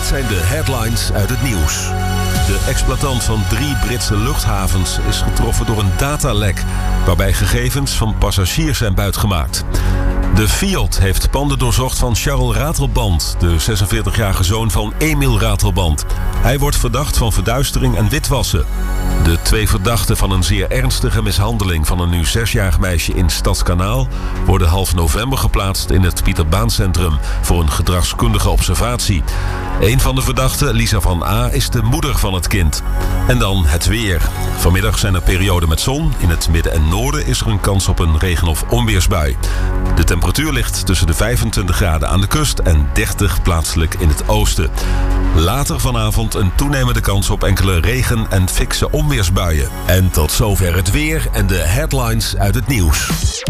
zijn de headlines uit het nieuws. De exploitant van 3 Britse luchthavens is getroffen door een datalek, waarbij gegevens van passagiers zijn buitgemaakt. De Fiat heeft panden doorzocht van Charles Ratelband, de 46-jarige zoon van Emiel Ratelband. Hij wordt verdacht van verduistering en witwassen. De 2 verdachten van een zeer ernstige mishandeling van een nu 6-jarig meisje in Stadskanaal worden half november geplaatst in het Pieterbaancentrum voor een gedragskundige observatie. Een van de verdachten, Lisa van A, is de moeder van het kind. En dan het weer. Vanmiddag zijn er perioden met zon. In het midden en noorden is er een kans op een regen- of onweersbui. De temperatuur ligt tussen de 25 graden aan de kust en 30 plaatselijk in het oosten. Later vanavond een toenemende kans op enkele regen- en fikse onweersbuien. En tot zover het weer en de headlines uit het nieuws.